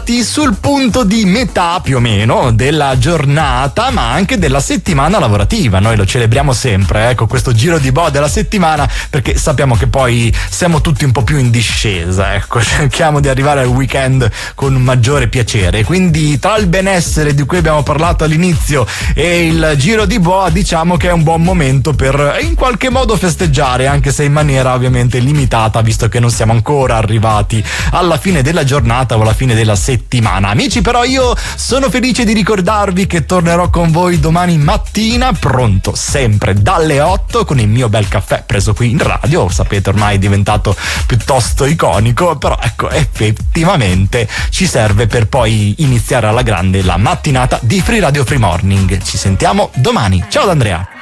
arrivati sul punto di metà più o meno della giornata, ma anche della settimana lavorativa. Noi lo celebriamo sempre, con questo giro di boa della settimana, perché sappiamo che poi siamo tutti un po' più in discesa, ecco, cerchiamo di arrivare al weekend con un maggiore piacere. Quindi tra il benessere di cui abbiamo parlato all'inizio e il giro di boa, diciamo che è un buon momento per in qualche modo festeggiare, anche se in maniera ovviamente limitata, visto che non siamo ancora arrivati alla fine della giornata o alla fine della settimana. Amici, però io sono felice di ricordarvi che tornerò con voi domani mattina, pronto sempre dalle 8 con il mio bel caffè preso qui in radio. Sapete, ormai è diventato piuttosto iconico, però ecco, effettivamente ci serve per poi iniziare alla grande la mattinata di Free Radio Free Morning. Ci sentiamo domani. Ciao da Andrea.